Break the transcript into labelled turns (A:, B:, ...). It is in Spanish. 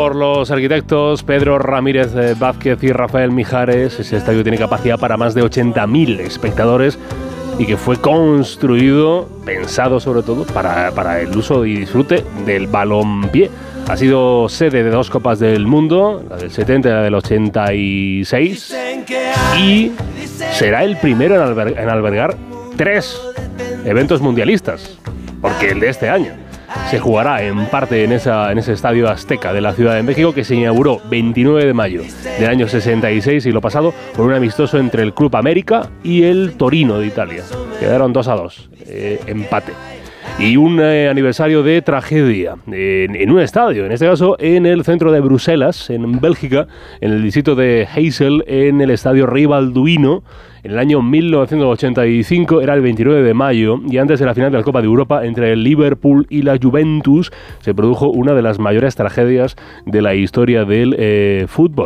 A: por los arquitectos Pedro Ramírez Vázquez y Rafael Mijares. Ese estadio tiene capacidad para más de 80.000 espectadores y que fue construido, pensado sobre todo, para el uso y disfrute del balompié. Ha sido sede de 2 Copas del Mundo, la del 70 y la del 86, y será el primero en albergar 3 eventos mundialistas, porque el de este año se jugará en parte en ese estadio azteca de la Ciudad de México, que se inauguró 29 de mayo del año 66, siglo pasado, por un amistoso entre el Club América y el Torino de Italia. Quedaron 2-2, empate. Y un aniversario de tragedia en un estadio, en este caso en el centro de Bruselas, en Bélgica, en el distrito de Heysel, en el estadio Rey Balduino. En el año 1985, era el 29 de mayo, y antes de la final de la Copa de Europa entre el Liverpool y la Juventus, se produjo una de las mayores tragedias de la historia del fútbol.